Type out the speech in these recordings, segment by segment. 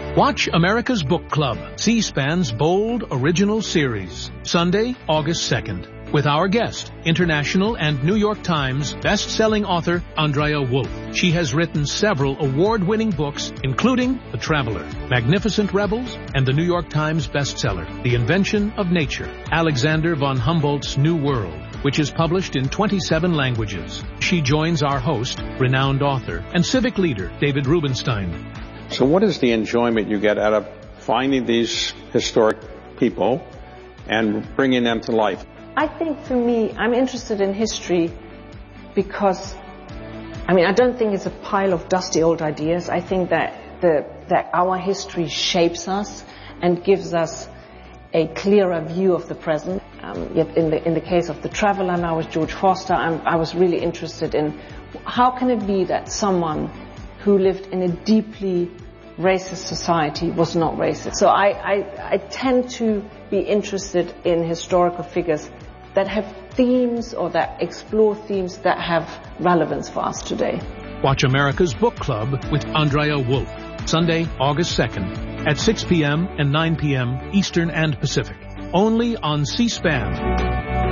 Watch America's Book Club, C-SPAN's bold original series, Sunday, August 2nd, with our guest, international and New York Times best-selling author Andrea Wolf. She has written several award-winning books, including The Traveler, Magnificent Rebels, and the New York Times bestseller, The Invention of Nature, Alexander von Humboldt's New World, which is published in 27 languages. She joins our host, renowned author, and civic leader David Rubenstein. So what is the enjoyment you get out of finding these historic people and bringing them to life? I think for me, I'm interested in history because, I don't think it's a pile of dusty old ideas. I think that our history shapes us and gives us a clearer view of the present. Yet in the case of The Traveler, now with George Foster, I was really interested in how can it be that someone who lived in a deeply racist society was not racist. So I tend to be interested in historical figures that have themes or that explore themes that have relevance for us today. Watch America's Book Club with Andrea Wolf, Sunday, August 2nd, at 6 p.m. and 9 p.m. Eastern and Pacific, only on C-SPAN.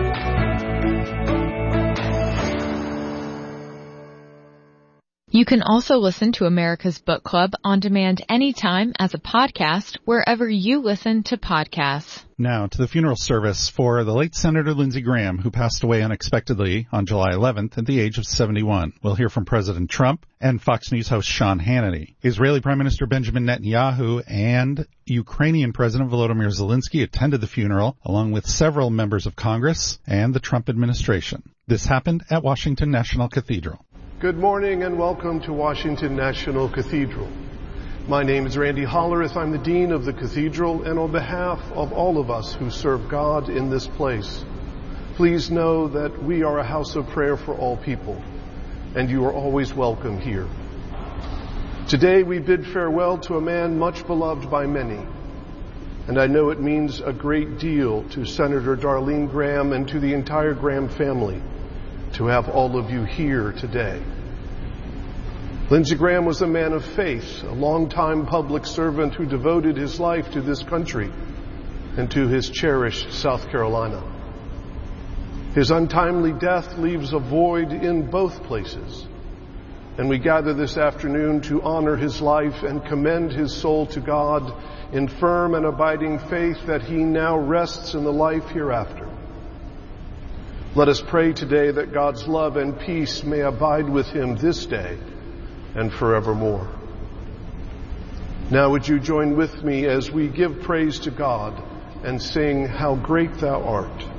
You can also listen to America's Book Club on demand anytime as a podcast wherever you listen to podcasts. Now to the funeral service for the late Senator Lindsey Graham, who passed away unexpectedly on July 11th at the age of 71. We'll hear from President Trump and Fox News host Sean Hannity. Israeli Prime Minister Benjamin Netanyahu and Ukrainian President Volodymyr Zelensky attended the funeral, along with several members of Congress and the Trump administration. This happened at Washington National Cathedral. Good morning and welcome to Washington National Cathedral. My name is Randy Hollerith. I'm the Dean of the Cathedral, and on behalf of all of us who serve God in this place, please know that we are a house of prayer for all people, and you are always welcome here. Today we bid farewell to a man much beloved by many, and I know it means a great deal to Senator Darlene Graham and to the entire Graham family to have all of you here today. Lindsey Graham was a man of faith, a longtime public servant who devoted his life to this country and to his cherished South Carolina. His untimely death leaves a void in both places, and we gather this afternoon to honor his life and commend his soul to God in firm and abiding faith that he now rests in the life hereafter. Let us pray today that God's love and peace may abide with him this day and forevermore. Now would you join with me as we give praise to God and sing, "How Great Thou Art."